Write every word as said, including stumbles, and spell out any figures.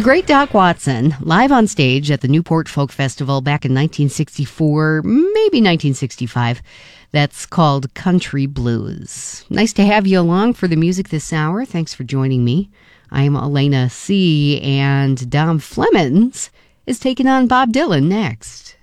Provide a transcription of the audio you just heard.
great Doc Watson, live on stage at the Newport Folk Festival back in nineteen sixty-four, maybe nineteen sixty-five. That's called Country Blues. Nice to have you along for the music this hour. Thanks for joining me. I'm Elena C., and Dom Flemons is taking on Bob Dylan next.